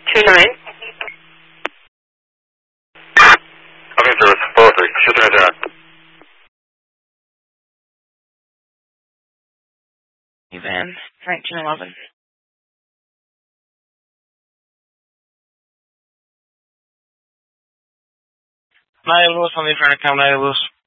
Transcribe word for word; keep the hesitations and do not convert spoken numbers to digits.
two nine. Okay, service. four oh three. Shoot the engine on. Van, nineteen eleven. Naya Lewis on the Inferno Cam, Naya Lewis.